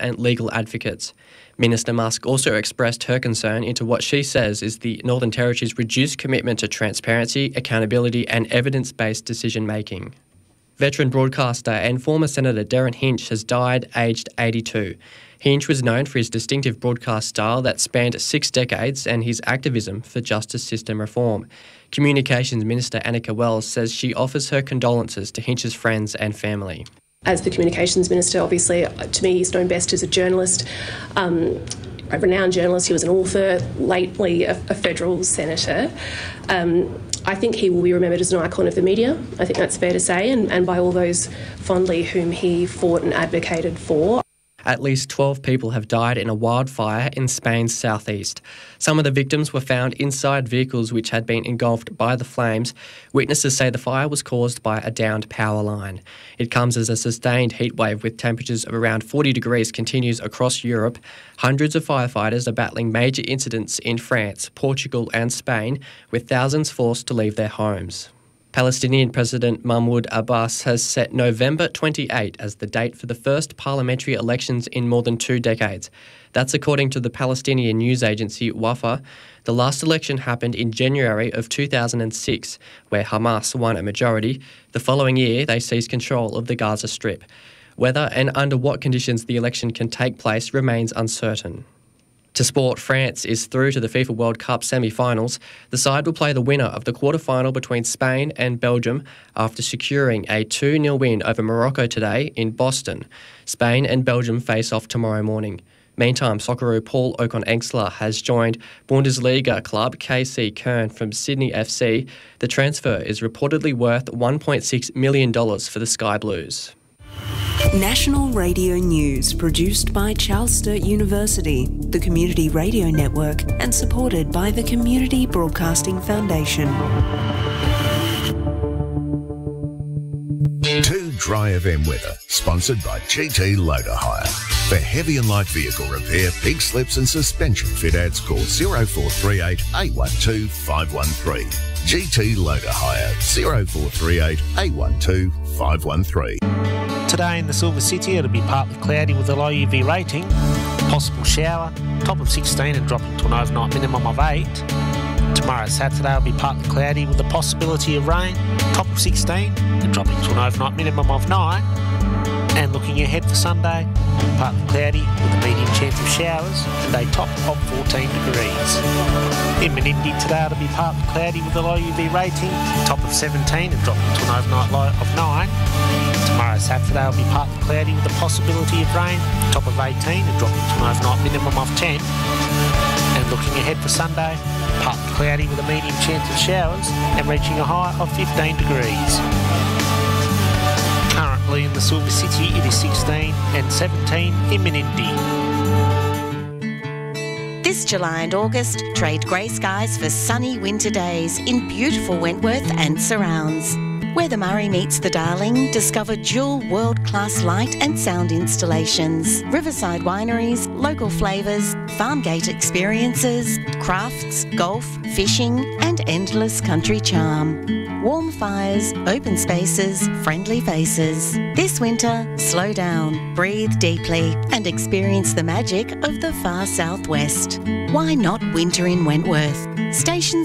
and legal advocates. Minister Musk also expressed her concern into what she says is the Northern Territory's reduced commitment to transparency, accountability and evidence-based decision-making. Veteran broadcaster and former Senator Derryn Hinch has died aged 82. Hinch was known for his distinctive broadcast style that spanned 6 decades and his activism for justice system reform. Communications Minister Annika Wells says she offers her condolences to Hinch's friends and family. As the Communications Minister, obviously, to me, he's known best as a journalist, a renowned journalist. He was an author, lately a federal senator. I think he will be remembered as an icon of the media. I think that's fair to say, and by all those fondly whom he fought and advocated for. At least 12 people have died in a wildfire in Spain's southeast. Some of the victims were found inside vehicles which had been engulfed by the flames. Witnesses say the fire was caused by a downed power line. It comes as a sustained heatwave with temperatures of around 40 degrees continues across Europe. Hundreds of firefighters are battling major incidents in France, Portugal and Spain, with thousands forced to leave their homes. Palestinian President Mahmoud Abbas has set November 28 as the date for the first parliamentary elections in more than 2 decades. That's according to the Palestinian news agency Wafa. The last election happened in January of 2006, where Hamas won a majority. The following year, they seized control of the Gaza Strip. Whether and under what conditions the election can take place remains uncertain. To sport, France is through to the FIFA World Cup semi-finals. The side will play the winner of the quarter-final between Spain and Belgium after securing a 2-0 win over Morocco today in Boston. Spain and Belgium face off tomorrow morning. Meantime, Socceroo Paul Ocon-Engsler has joined Bundesliga club KC Köln from Sydney FC. The transfer is reportedly worth $1.6 million for the Sky Blues. National Radio News, produced by Charles Sturt University, the Community Radio Network, and supported by the Community Broadcasting Foundation. 2 Dry FM weather, sponsored by GT Loader Hire. For heavy and light vehicle repair, pig slips and suspension fit-outs, call 0438 812 513. GT Loader Hire, 0438 812 513. Today in the Silver City, it'll be partly cloudy with a low UV rating, possible shower, top of 16 and dropping to an overnight minimum of 8. Tomorrow, Saturday, will be partly cloudy with the possibility of rain, top of 16 and dropping to an overnight minimum of 9. And looking ahead for Sunday, partly cloudy with a medium chance of showers and a top of 14 degrees. In Menindee today, it'll be partly cloudy with a low UV rating, top of 17 and dropping to an overnight low of 9. Tomorrow, Saturday, will be partly cloudy with the possibility of rain, top of 18 and dropping to an overnight minimum of 10. And looking ahead for Sunday, partly cloudy with a medium chance of showers and reaching a high of 15 degrees. Currently in the Silver City, it is 16 and 17 in Menindee. This July and August, trade grey skies for sunny winter days in beautiful Wentworth and surrounds. Where the Murray meets the Darling, discover dual world-class light and sound installations, riverside wineries, local flavours, farm gate experiences, crafts, golf, fishing and endless country charm. Warm fires, open spaces, friendly faces. This winter, slow down, breathe deeply and experience the magic of the far southwest. Why not winter in Wentworth? Stations